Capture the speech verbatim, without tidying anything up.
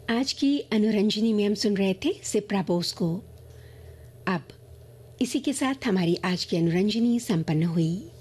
आज की अनुरंजनी में हम सुन रहे थे सिप्रा बोस को। अब इसी के साथ हमारी आज की अनुरंजनी संपन्न हुई।